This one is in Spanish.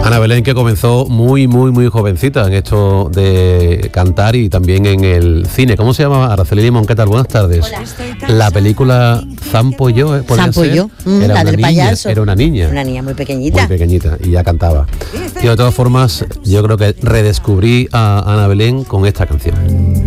Ana Belén, que comenzó muy jovencita en esto de cantar y también en el cine. ¿Cómo se llama? Araceli Limón, ¿qué tal? Buenas tardes. Hola. La película Zampo Yo, Zampo Yo, era la una del niña, payaso. era una niña. Una niña muy pequeñita. Muy pequeñita, y ya cantaba. Y de todas formas, yo creo que redescubrí a Ana Belén con esta canción.